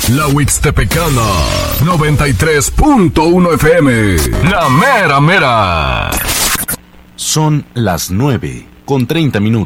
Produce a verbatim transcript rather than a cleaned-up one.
La Huixtepecana, noventa y tres punto uno F M. La mera mera. Son las nueve con treinta minutos.